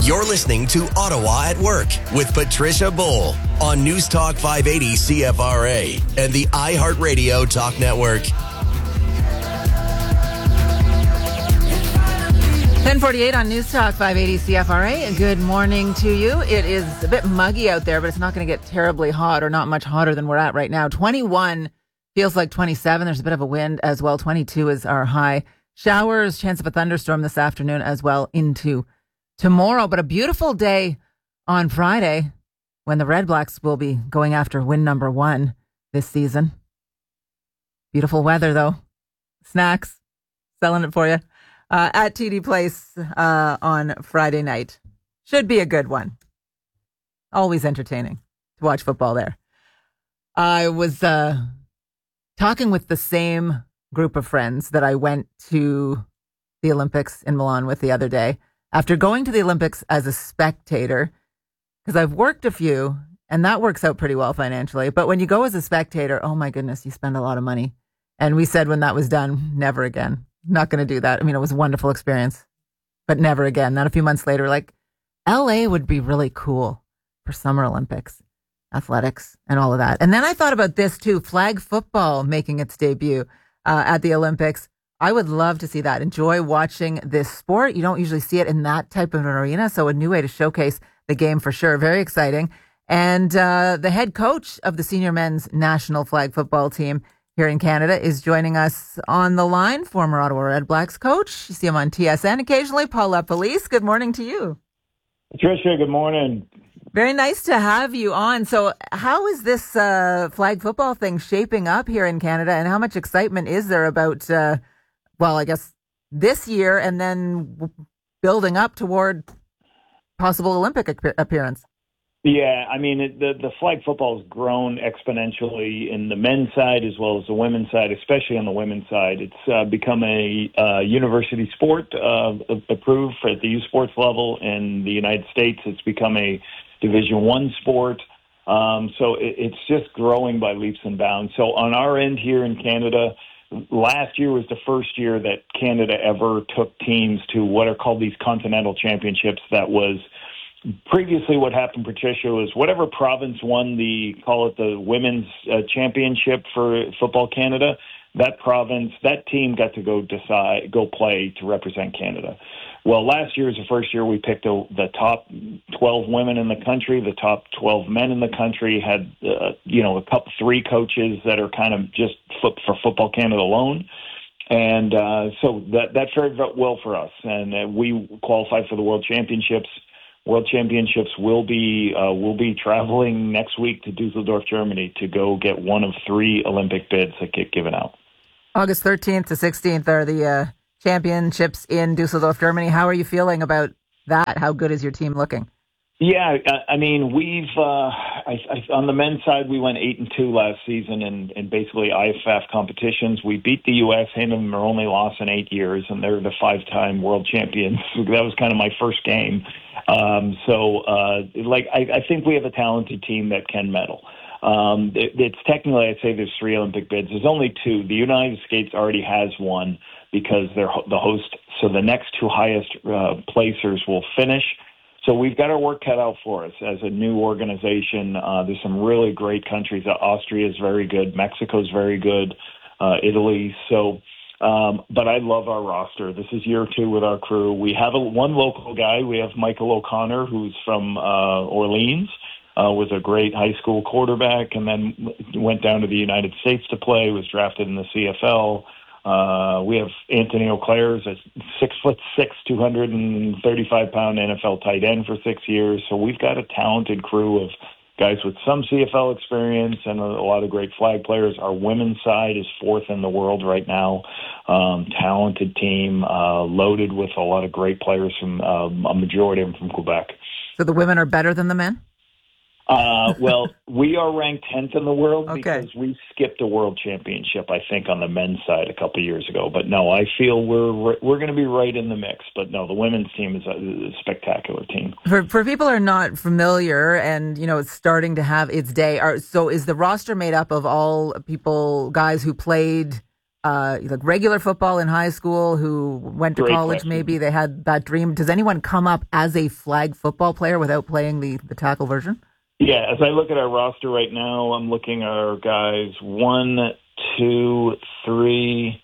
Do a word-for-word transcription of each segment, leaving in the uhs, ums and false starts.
You're listening to Ottawa at Work with Patricia Bull on News Talk five eighty C F R A and the iHeartRadio Talk Network. ten forty-eight on News Talk five eighty C F R A. Good morning to you. It is a bit muggy out there, but it's not going to get terribly hot or not much hotter than we're at right now. twenty-one feels like twenty-seven. There's a bit of a wind as well. twenty-two is our high. Showers, chance of a thunderstorm this afternoon as well into tomorrow. But a beautiful day on Friday when the Red Blacks will be going after win number one this season. Beautiful weather, though. Snacks, selling it for you. Uh, at T D Place uh, on Friday night. Should be a good one. Always entertaining to watch football there. I was uh, talking with the same group of friends that I went to the Olympics in Milan with the other day. After going to the Olympics as a spectator, because I've worked a few, and that works out pretty well financially. But when you go as a spectator, oh my goodness, you spend a lot of money. And we said when that was done, never again. Not going to do that. I mean, it was a wonderful experience, but never again. Not a few months later, like L A would be really cool for Summer Olympics, athletics and all of that. And then I thought about this too, flag football making its debut uh, at the Olympics. I would love to see that. Enjoy watching this sport. You don't usually see it in that type of an arena. So a new way to showcase the game for sure. Very exciting. And uh, the head coach of the senior men's national flag football team here in Canada is joining us on the line. Former Ottawa Red Blacks coach. You see him on T S N occasionally. Paul LaPolice, good morning to you. Patricia, good morning. Very nice to have you on. So how is this uh, flag football thing shaping up here in Canada, and how much excitement is there about, uh, well, I guess this year and then building up toward possible Olympic appearance? Yeah, I mean, it, the, the flag football has grown exponentially in the men's side as well as the women's side, especially on the women's side. It's uh, become a uh, university sport uh, approved at the youth sports level in the United States. It's become a Division One sport. Um, so it, it's just growing by leaps and bounds. So on our end here in Canada, last year was the first year that Canada ever took teams to what are called these continental championships. That was previously what happened, Patricia, was whatever province won the, call it the women's uh, championship for Football Canada, that province, that team got to go decide, go play to represent Canada. Well, last year was the first year we picked the, the top twelve women in the country, the top twelve men in the country, had, uh, you know, a couple, three coaches that are kind of just foot, for Football Canada alone. And uh, so that, that fared well for us. And uh, we qualified for the World Championships. World Championships will be uh, will be traveling next week to Dusseldorf, Germany, to go get one of three Olympic bids that get given out. August thirteenth to sixteenth are the uh, championships in Dusseldorf, Germany. How are you feeling about that? How good is your team looking? Yeah, I mean, we've uh, I, I, on the men's side, we went eight and two last season in, in basically I F F competitions. We beat the U S, handed them their only loss in eight years, and they're the five-time world champions. That was kind of my first game. Um, so, uh, like, I, I think we have a talented team that can medal. Um, it, it's technically, I'd say there's three Olympic bids. There's only two. The United States already has one because they're the host. So the next two highest uh, placers will finish. So we've got our work cut out for us as a new organization. Uh, there's some really great countries. Uh, Austria is very good. Mexico is very good. Uh, Italy. So, um, but I love our roster. This is year two with our crew. We have a, one local guy. We have Michael O'Connor, who's from uh, Orleans, uh, was a great high school quarterback, and then went down to the United States to play, was drafted in the C F L. Uh, we have Anthony Auclair, a six foot six, two hundred thirty-five pound N F L tight end for six years. So we've got a talented crew of guys with some C F L experience and a, a lot of great flag players. Our women's side is fourth in the world right now. Um, talented team, uh, loaded with a lot of great players from um, a majority of them from Quebec. So the women are better than the men? Uh, well, we are ranked tenth in the world okay. because we skipped a world championship, I think, on the men's side a couple of years ago. But no, I feel we're we're going to be right in the mix. But no, the women's team is a, a spectacular team. For for people who are not familiar, and you know, it's starting to have its day. Are, so is the roster made up of all people, guys who played uh, like regular football in high school who went to Great college, question. maybe they had that dream. Does anyone come up as a flag football player without playing the, the tackle version? Yeah, as I look at our roster right now, I'm looking at our guys, one, two, three,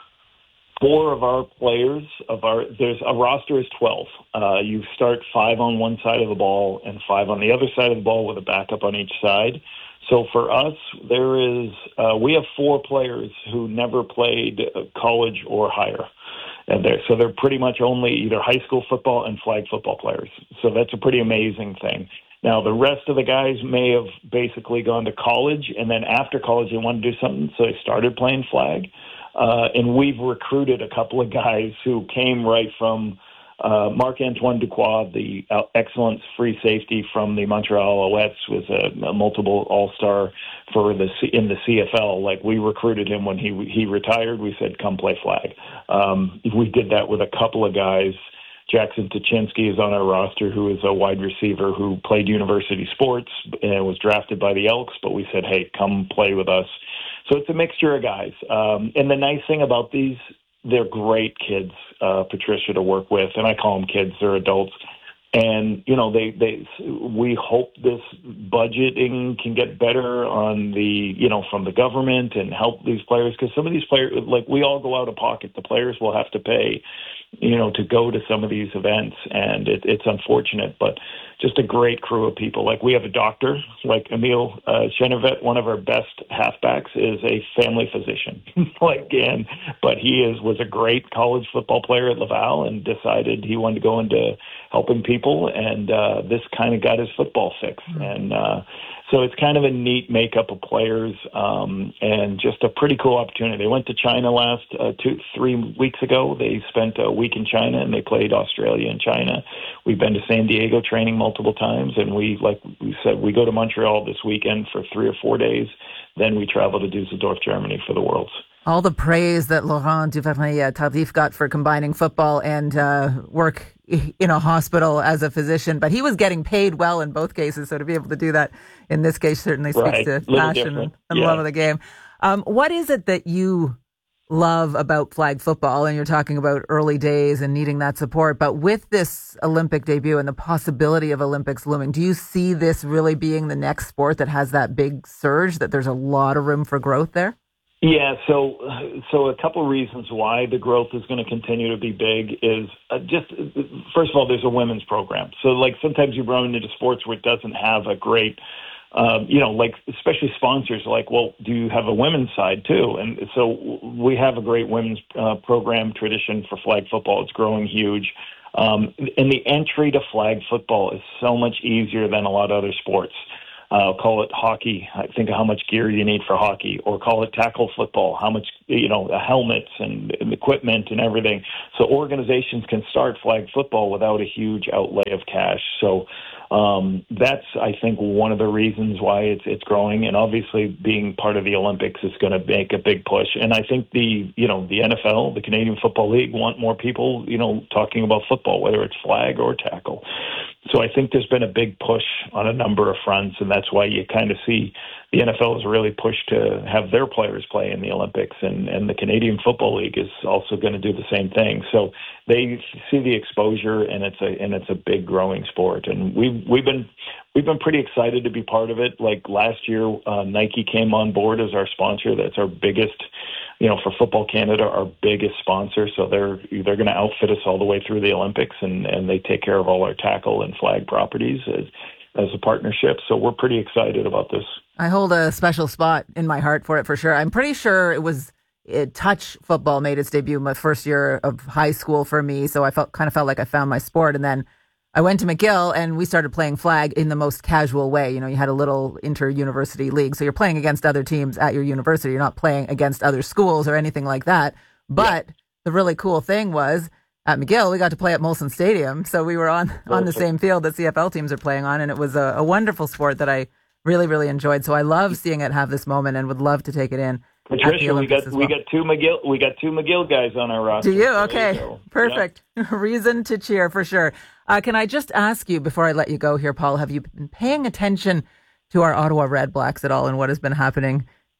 four of our players of our, there's a roster is twelve. Uh, you start five on one side of the ball and five on the other side of the ball with a backup on each side. So for us, there is, uh, we have four players who never played college or higher. And they're, so they're pretty much only either high school football and flag football players. So that's a pretty amazing thing. Now, the rest of the guys may have basically gone to college, and then after college they wanted to do something, so they started playing flag. Uh, and we've recruited a couple of guys who came right from uh, Marc-Antoine Duquois, the uh, excellence free safety from the Montreal Alouettes, was a, a multiple All-Star for the C- in the C F L. Like, we recruited him when he he retired. We said, come play flag. Um, we did that with a couple of guys. Jackson Tuchinski is on our roster, who is a wide receiver who played university sports and was drafted by the Elks, but we said, hey, come play with us. So it's a mixture of guys. Um, and the nice thing about these, they're great kids, uh, Patricia, to work with. And I call them kids, they're adults. And, you know, they, they, we hope this budgeting can get better on the, you know, from the government and help these players. Because some of these players, like, we all go out of pocket. The players will have to pay, you know, to go to some of these events. And it, it's unfortunate, but just a great crew of people. Like, we have a doctor, like Emile uh, Chenevet, one of our best halfbacks, is a family physician. like, and, but he is, was a great college football player at Laval and decided he wanted to go into helping people. And uh, this kind of got his football fix. Mm-hmm. And uh, so it's kind of a neat makeup of players um, and just a pretty cool opportunity. They went to China last uh, two, three weeks ago. They spent a week in China and they played Australia and China. We've been to San Diego training multiple times, and we, like we said, we go to Montreal this weekend for three or four days. Then we travel to Dusseldorf, Germany for the Worlds. All the praise that Laurent Duvernay-Tardif got for combining football and uh, work in a hospital as a physician, but he was getting paid well in both cases. So to be able to do that in this case certainly speaks right. to passion and, and yeah. love of the game. Um, what is it that you love about flag football? And you're talking about early days and needing that support, but with this Olympic debut and the possibility of Olympics looming, do you see this really being the next sport that has that big surge, that there's a lot of room for growth there? Yeah, so so a couple reasons why the growth is going to continue to be big is uh, just, first of all, there's a women's program. So, like, sometimes you run into sports where it doesn't have a great, um, you know, like, especially sponsors, like, well, do you have a women's side too? And so we have a great women's uh, program tradition for flag football. It's growing huge. Um, and the entry to flag football is so much easier than a lot of other sports. Uh, call it hockey. I think of how much gear you need for hockey, or call it tackle football, how much, you know, the helmets and, and equipment and everything. So organizations can start flag football without a huge outlay of cash. So um, that's, I think, one of the reasons why it's it's growing. And obviously, being part of the Olympics is going to make a big push. And I think the, you know, the N F L, the Canadian Football League, want more people, you know, talking about football, whether it's flag or tackle. So I think there's been a big push on a number of fronts, and that's why you kind of see the N F L has really pushed to have their players play in the Olympics, and, and the Canadian Football League is also going to do the same thing. So they see the exposure, and it's a and it's a big growing sport, and we've we've been we've been pretty excited to be part of it. Like last year, uh, Nike came on board as our sponsor. That's our biggest, you know, for Football Canada, our biggest sponsor. So they're they're going to outfit us all the way through the Olympics, and, and they take care of all our tackle and flag properties as as a partnership. So we're pretty excited about this. I hold a special spot in my heart for it, for sure. I'm pretty sure it was it, touch football made its debut my first year of high school for me. So I felt kind of felt like I found my sport, and then I went to McGill and we started playing flag in the most casual way. You know, you had a little inter-university league. So you're playing against other teams at your university. You're not playing against other schools or anything like that. But yeah. The really cool thing was at McGill, we got to play at Molson Stadium. So we were on, on the same field that C F L teams are playing on. And it was a, a wonderful sport that I really, really enjoyed. So I love seeing it have this moment and would love to take it in. Patricia, we got well. we got two McGill we got two McGill guys on our roster. Do you? Okay, you Perfect. Yeah. Reason to cheer for sure. Uh, can I just ask you before I let you go here, Paul? Have you been paying attention to our Ottawa Red Blacks at all and what has been happening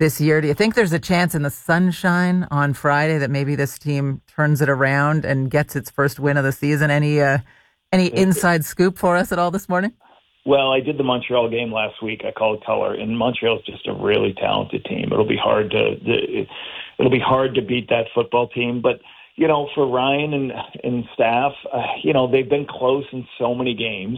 this year. Do you think there's a chance in the sunshine on Friday that maybe this team turns it around and gets its first win of the season? Any uh, any inside scoop for us at all this morning? Well, I did the Montreal game last week. I called color, and Montreal's just a really talented team. It'll be hard to it'll be hard to beat that football team. But you know, for Ryan and and staff, uh, you know, they've been close in so many games.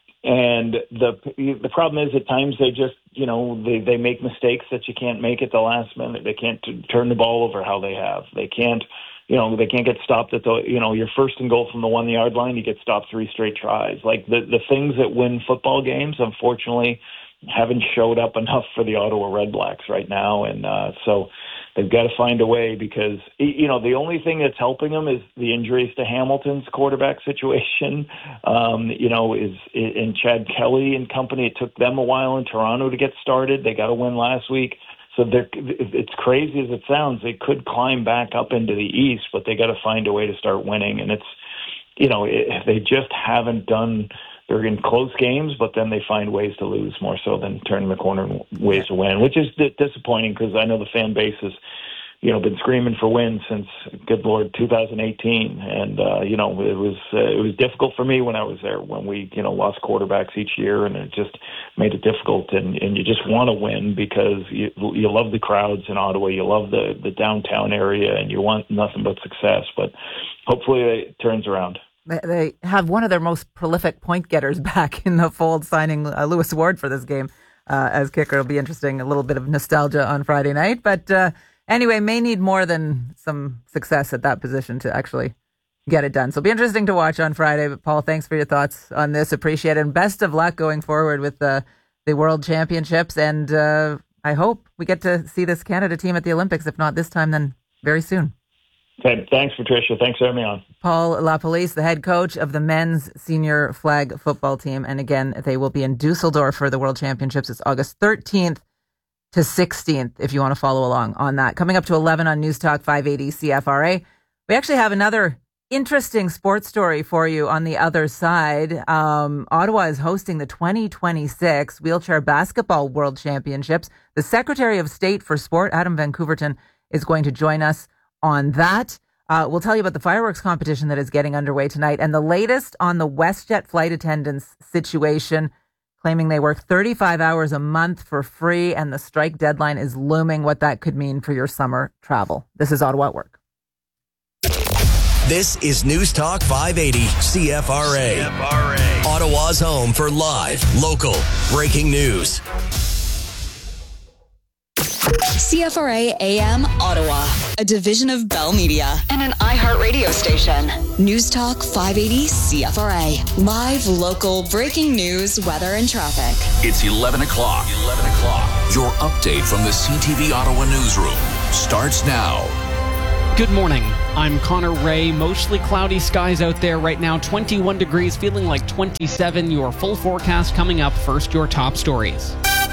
And the the problem is at times they just, you know, they, they make mistakes that you can't make at the last minute. They can't t- turn the ball over how they have. They can't, you know, they can't get stopped at the, you know, you're first and goal from the one yard line, you get stopped three straight tries. Like the, the things that win football games, unfortunately, haven't showed up enough for the Ottawa Redblacks right now. And uh, so they've got to find a way because, you know, the only thing that's helping them is the injuries to Hamilton's quarterback situation, um, you know, is in Chad Kelly and company. It took them a while in Toronto to get started. They got a win last week. So they're, it's crazy as it sounds. They could climb back up into the East, but they got to find a way to start winning. And it's, you know, it, they just haven't done – they're in close games, but then they find ways to lose more so than turning the corner and ways to win, which is d- disappointing because I know the fan base has, you know, been screaming for wins since, good Lord, two thousand eighteen. And, uh, you know, it was uh, it was difficult for me when I was there when we, you know, lost quarterbacks each year, and it just made it difficult. And, and you just want to win because you, you love the crowds in Ottawa, you love the, the downtown area, and you want nothing but success. But hopefully it turns around. They have one of their most prolific point getters back in the fold, signing uh, Lewis Ward for this game uh, as kicker. It'll be interesting. A little bit of nostalgia on Friday night. But uh, anyway, may need more than some success at that position to actually get it done. So it'll be interesting to watch on Friday. But Paul, thanks for your thoughts on this. Appreciate it. And best of luck going forward with the, the World Championships. And uh, I hope we get to see this Canada team at the Olympics. If not this time, then very soon. Thanks, Patricia. Thanks for having me on. Paul LaPolice, the head coach of the men's senior flag football team. And again, they will be in Dusseldorf for the World Championships. It's August thirteenth to sixteenth, if you want to follow along on that. Coming up to eleven on News Talk five eighty C F R A. We actually have another interesting sports story for you on the other side. Um, Ottawa is hosting the twenty twenty-six Wheelchair Basketball World Championships. The Secretary of State for Sport, Adam Van Couverton, is going to join us on that. Uh, we'll tell you about the fireworks competition that is getting underway tonight and the latest on the WestJet flight attendants situation, claiming they work thirty-five hours a month for free and the strike deadline is looming, what that could mean for your summer travel. This is Ottawa at Work. This is News Talk five eighty C F R A. C F R A. Ottawa's home for live, local, breaking news. C F R A A M Ottawa, a division of Bell Media and an iHeart radio station. News Talk five eighty C F R A. Live, local, breaking news, weather, and traffic. It's eleven o'clock. eleven o'clock. Your update from the C T V Ottawa newsroom starts now. Good morning. I'm Connor Ray. Mostly cloudy skies out there right now. twenty-one degrees, feeling like twenty-seven. Your full forecast coming up. First, your top stories.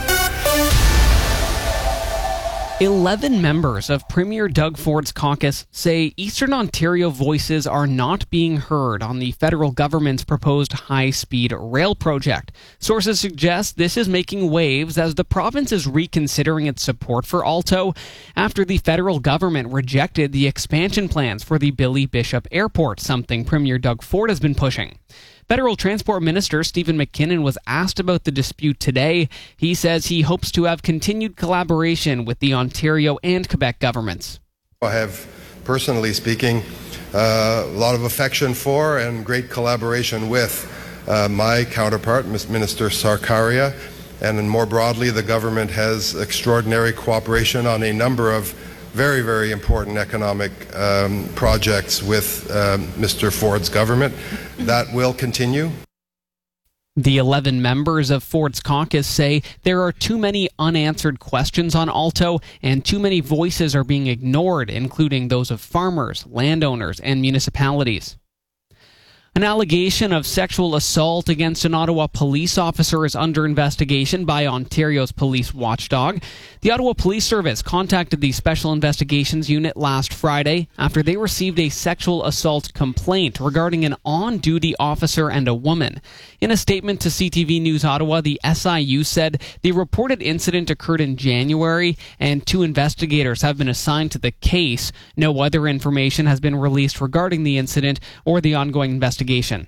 Eleven members of Premier Doug Ford's caucus say Eastern Ontario voices are not being heard on the federal government's proposed high-speed rail project. Sources suggest this is making waves as the province is reconsidering its support for Alto after the federal government rejected the expansion plans for the Billy Bishop Airport, something Premier Doug Ford has been pushing. Federal Transport Minister Stephen McKinnon was asked about the dispute today. He says he hopes to have continued collaboration with the Ontario and Quebec governments. I have, personally speaking, uh, a lot of affection for and great collaboration with uh, my counterpart, Minister Sarkaria, and then more broadly, the government has extraordinary cooperation on a number of very, very important economic um, projects with um, Mister Ford's government. That will continue. The eleven members of Ford's caucus say there are too many unanswered questions on Alto and too many voices are being ignored, including those of farmers, landowners, and municipalities. An allegation of sexual assault against an Ottawa police officer is under investigation by Ontario's police watchdog. The Ottawa Police Service contacted the Special Investigations Unit last Friday after they received a sexual assault complaint regarding an on-duty officer and a woman. In a statement to C T V News Ottawa, the S I U said the reported incident occurred in January and two investigators have been assigned to the case. No other information has been released regarding the incident or the ongoing investigation.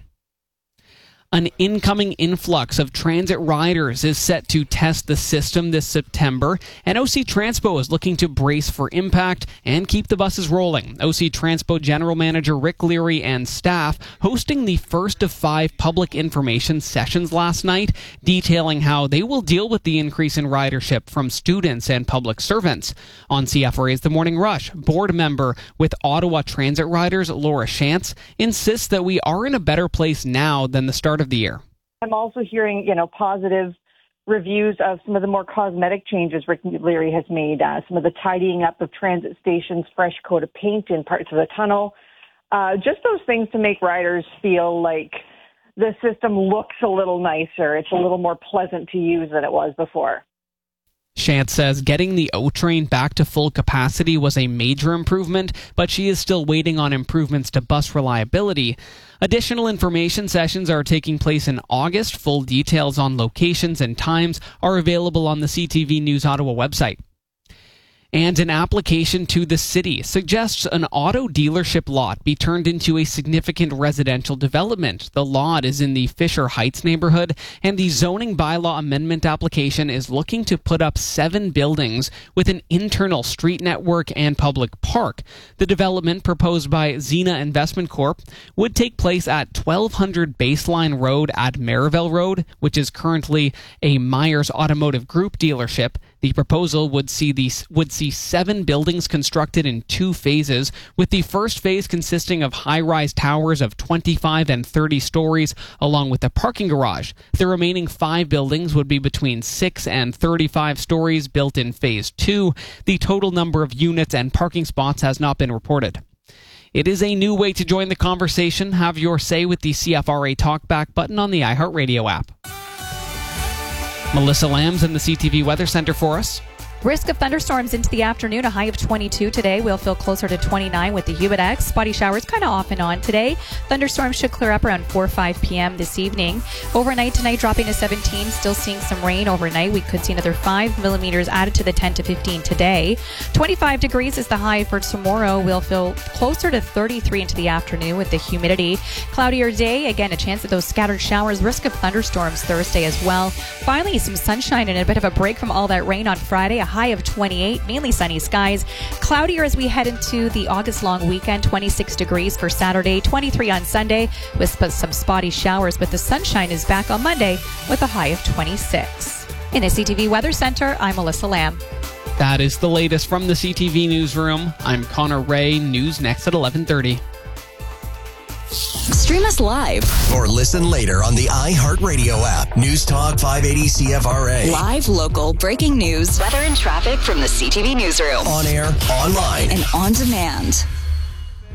An incoming influx of transit riders is set to test the system this September, and O C Transpo is looking to brace for impact and keep the buses rolling. O C Transpo General Manager Rick Leary and staff hosting the first of five public information sessions last night, detailing how they will deal with the increase in ridership from students and public servants. On C F R A's The Morning Rush, board member with Ottawa Transit Riders, Laura Shantz, insists that we are in a better place now than the start of the year. I'm also hearing, you know, positive reviews of some of the more cosmetic changes Rick Leary has made, uh, some of the tidying up of transit stations, fresh coat of paint in parts of the tunnel, uh, just those things to make riders feel like the system looks a little nicer. It's a little more pleasant to use than it was before. Shantz says getting the O train back to full capacity was a major improvement, but she is still waiting on improvements to bus reliability. Additional information sessions are taking place in August. Full details on locations and times are available on the C T V News Ottawa website. And an application to the city suggests an auto dealership lot be turned into a significant residential development. The lot is in the Fisher Heights neighborhood, and the zoning bylaw amendment application is looking to put up seven buildings with an internal street network and public park. The development, proposed by Zena Investment Corp, would take place at twelve hundred Baseline Road at Merivale Road, which is currently a Myers Automotive Group dealership. The proposal would see these would see seven buildings constructed in two phases, with the first phase consisting of high-rise towers of twenty-five and thirty stories, along with a parking garage. The remaining five buildings would be between six and thirty-five stories, built in phase two. The total number of units and parking spots has not been reported. It is a new way to join the conversation. Have your say with the C F R A Talkback button on the iHeartRadio app. Melissa Lamb's in the C T V Weather Center for us. Risk of thunderstorms into the afternoon, a high of twenty-two today. We'll feel closer to twenty-nine with the Humidex. Spotty showers kind of off and on today. Thunderstorms should clear up around four or five p.m. this evening. Overnight tonight, dropping to seventeen. Still seeing some rain overnight. We could see another five millimeters added to the ten to fifteen today. twenty-five degrees is the high for tomorrow. We'll feel closer to thirty-three into the afternoon with the humidity. Cloudier day. Again, a chance of those scattered showers. Risk of thunderstorms Thursday as well. Finally, some sunshine and a bit of a break from all that rain on Friday. A high of twenty-eight, mainly sunny skies. Cloudier as we head into the August long weekend. twenty-six degrees for Saturday, twenty-three on Sunday with some spotty showers, but the sunshine is back on Monday with a high of twenty-six. In the C T V Weather Center, I'm Melissa Lamb. That is the latest from the C T V Newsroom. I'm Connor Ray. News next at eleven thirty. Stream us live or listen later on the iHeartRadio app. News Talk five eighty C F R A. Live, local, breaking news, weather and traffic from the C T V Newsroom. On air, online, and on demand.